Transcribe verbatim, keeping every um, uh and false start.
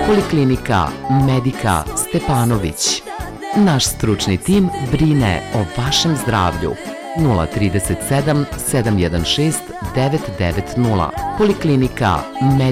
Poliklinika Medika Stepanović. Naš stručni tim brine o vašem zdravlju. nula tri sedam sedam jedan šest devet devet nula. Poliklinika Medika